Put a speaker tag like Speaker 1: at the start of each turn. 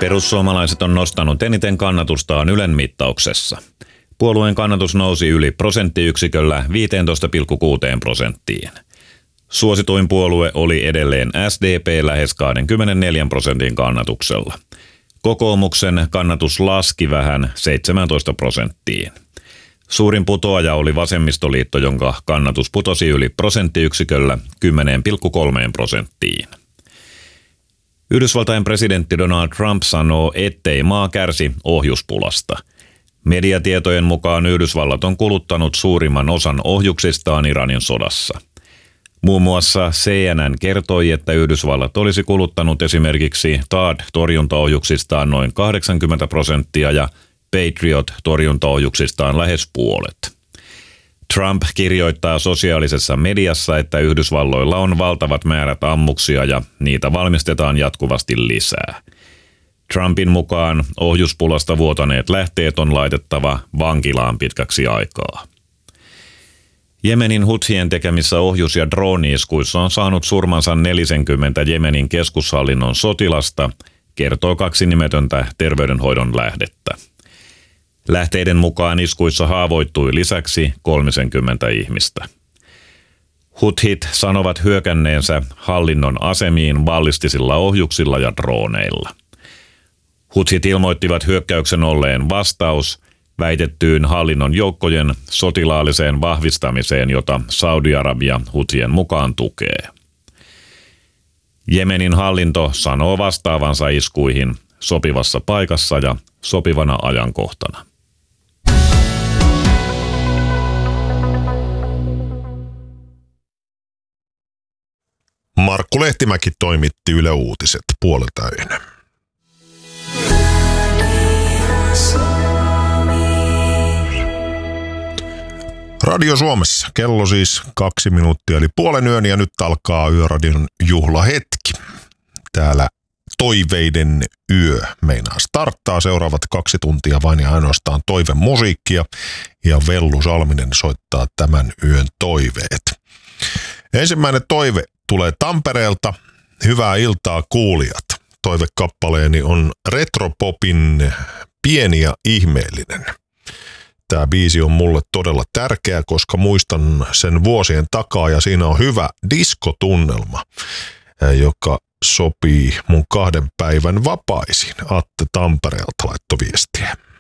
Speaker 1: Perussuomalaiset on nostanut eniten kannatustaan Ylen mittauksessa. Puolueen kannatus nousi yli prosenttiyksiköllä 15,6%. Suosituin puolue oli edelleen SDP lähes 24% kannatuksella. Kokoomuksen kannatus laski vähän 17%. Suurin putoaja oli Vasemmistoliitto, jonka kannatus putosi yli prosenttiyksiköllä 10,3%. Yhdysvaltain presidentti Donald Trump sanoo, ettei maa kärsi ohjuspulasta. Mediatietojen mukaan Yhdysvallat on kuluttanut suurimman osan ohjuksistaan Iranin sodassa. Muun muassa CNN kertoi, että Yhdysvallat olisi kuluttanut esimerkiksi THAAD-torjuntaohjuksistaan noin 80% ja Patriot-torjuntaohjuksistaan lähes puolet. Trump kirjoittaa sosiaalisessa mediassa, että Yhdysvalloilla on valtavat määrät ammuksia ja niitä valmistetaan jatkuvasti lisää. Trumpin mukaan ohjuspulasta vuotaneet lähteet on laitettava vankilaan pitkäksi aikaa. Jemenin Huthien tekemissä ohjus- ja drooni-iskuissa on saanut surmansa 40 Jemenin keskushallinnon sotilasta, kertoo 2 nimetöntä terveydenhoidon lähdettä. Lähteiden mukaan iskuissa haavoittui lisäksi 30 ihmistä. Huthit sanovat hyökänneensä hallinnon asemiin ballistisilla ohjuksilla ja drooneilla. Huthit ilmoittivat hyökkäyksen olleen vastaus väitettyyn hallinnon joukkojen sotilaalliseen vahvistamiseen, jota Saudi-Arabia Huthien mukaan tukee. Jemenin hallinto sanoo vastaavansa iskuihin sopivassa paikassa ja sopivana ajankohtana.
Speaker 2: Markku Lehtimäki toimitti Yle Uutiset puoleltäyönä. Radio Suomessa. Kello siis 2 minuuttia eli puolen yön ja nyt alkaa Yöradion juhlahetki. Täällä toiveiden yö meinaa starttaa. Seuraavat 2 tuntia vain ja ainoastaan toivemusiikkia ja Vellu Salminen soittaa tämän yön toiveet. Ensimmäinen toive tulee Tampereelta. Hyvää iltaa kuulijat. Toivekappaleeni on retropopin Pieni ja ihmeellinen. Tämä biisi on mulle todella tärkeä, koska muistan sen vuosien takaa ja siinä on hyvä diskotunnelma, joka sopii mun 2 päivän vapaisiin. Atte Tampereelta laittoi viestiä.